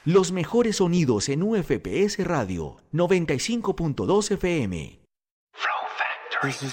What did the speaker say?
Los mejores sonidos en UFPS Radio 95.2 FM. This is